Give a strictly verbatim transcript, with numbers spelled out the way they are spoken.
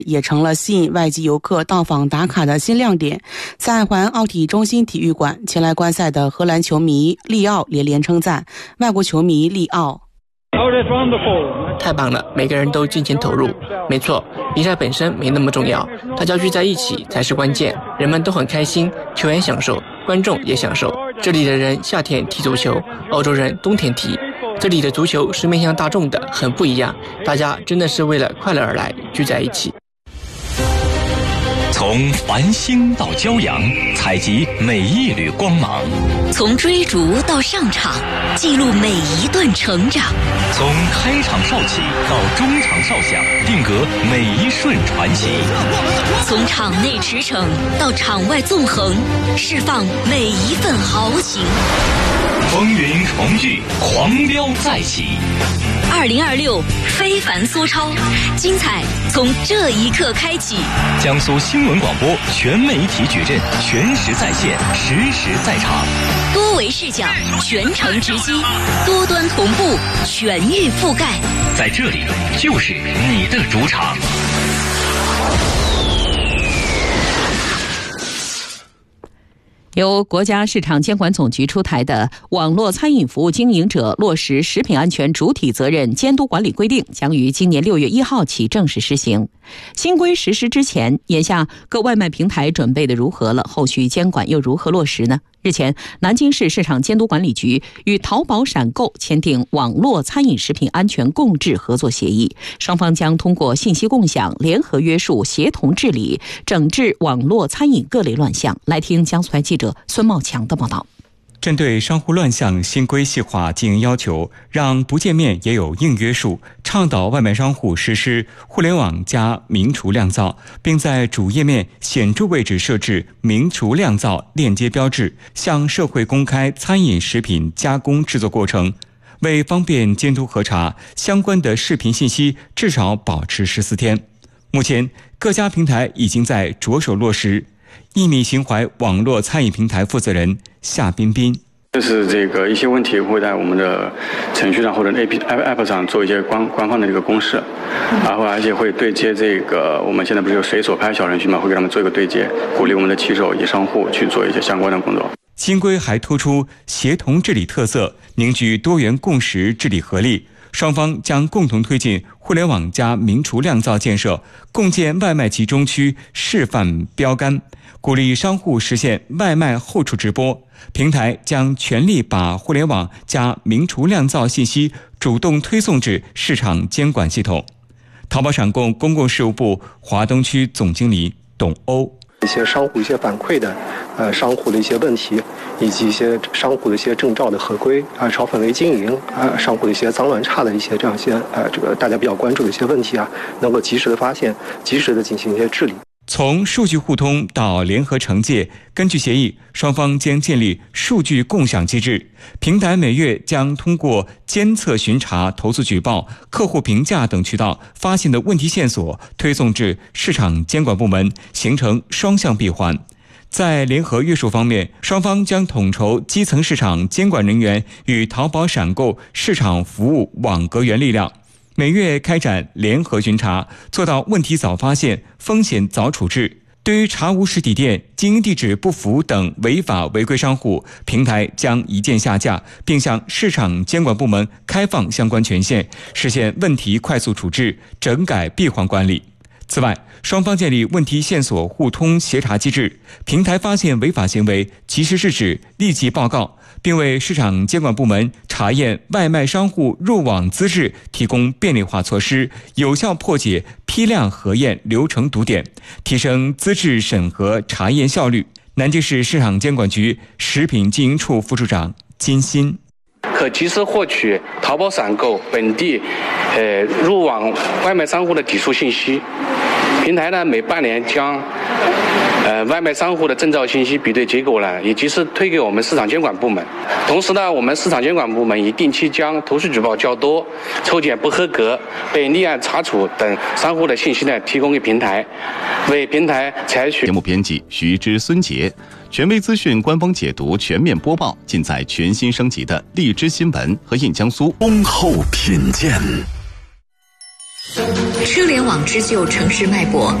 也成了吸引外籍游客到访打卡的新亮点。在淮安奥体中心体育馆，前来观赛的荷兰球迷利奥连连称赞外国球迷利奥。 太棒了，每个人都尽情投入。没错，比赛本身没那么重要，大家聚在一起才是关键。人们都很开心，球员享受，观众也享受。这里的人夏天踢足球，欧洲人冬天踢。这里的足球是面向大众的，很不一样。大家真的是为了快乐而来，聚在一起。 从繁星到骄阳，采集每一缕光芒； 从追逐到上场，记录每一段成长； 从开场哨起到中场哨响，定格每一瞬传奇； 从场内驰骋到场外纵横，释放每一份豪情。 风云重聚，狂飙再起。 二零二六非凡苏超，精彩从这一刻开启。 江苏新闻广播全媒体矩阵，全时在线，实时在场， 多维视角，全程直击，多端同步，全域覆盖。 在这里就是你的主场。 由国家市场监管总局出台的《网络餐饮服务经营者落实食品安全主体责任监督管理规定》将于今年六月一号起正式施行。新规实施之前，眼下各外卖平台准备的如何了？后续监管又如何落实呢？日前，南京市市场监督管理局与淘宝闪购签订网络餐饮食品安全共治合作协议，双方将通过信息共享、联合约束、协同治理，整治网络餐饮各类乱象。来听江苏台记者孙茂强的报道。 针对商户乱象，新规细化经营要求，让不见面也有硬约束，倡导外卖商户实施互联网加明厨亮灶，并在主页面显著位置设置明厨亮灶链接标志，向社会公开餐饮食品加工制作过程。为方便监督核查，相关的视频信息至少保持十四天。目前各家平台已经在着手落实。一米情怀网络餐饮平台负责人夏彬彬， 就是这个一些问题会在我们的程序上或者 A P P App 上做一些官官方的这个公示，然后而且会对接这个我们现在不是有随手拍小程序嘛，会给他们做一个对接，鼓励我们的骑手以商户去做一些相关的工作。 新规还突出协同治理特色，凝聚多元共识治理合力。双方将共同推进互联网加明厨亮灶建设，共建外卖集中区示范标杆，鼓励商户实现外卖后厨直播。平台将全力把互联网加明厨亮灶信息主动推送至市场监管系统。淘宝闪购公共事务部华东区总经理董欧， 一些商户一些反馈的呃商户的一些问题，以及一些商户的一些证照的合规啊、超范围经营啊、商户的一些脏乱差的一些这样一些呃这个大家比较关注的一些问题啊，能够及时的发现，及时的进行一些治理。 从数据互通到联合惩戒，根据协议，双方将建立数据共享机制。平台每月将通过监测巡查、投诉举报、客户评价等渠道发现的问题线索，推送至市场监管部门，形成双向闭环。在联合约束方面，双方将统筹基层市场监管人员与淘宝闪购市场服务网格员力量，每月开展联合巡查，做到问题早发现、风险早处置。对于查无实体店、经营地址不符等违法违规商户，平台将一键下架，并向市场监管部门开放相关权限，实现问题快速处置，整改闭环管理。此外，双方建立问题线索互通协查机制，平台发现违法行为及时制止，立即报告，并为市场监管部门查验外卖商户入网资质提供便利化措施，有效破解批量核验流程堵点，提升资质审核查验效率。南京市市场监管局食品经营处副处长金鑫， 可及时获取淘宝闪购本地呃入网外卖商户的底数信息。平台呢每半年将呃外卖商户的证照信息比对结果呢也及时推给我们市场监管部门。同时呢，我们市场监管部门已定期将投诉举报较多、抽检不合格、被立案查处等商户的信息呢提供给平台，为平台采取。 节目编辑徐之、孙杰，权威资讯官方解读全面播报，尽在全新升级的荔枝新闻和印江苏。 恭候品鉴。 车联网织就城市脉搏。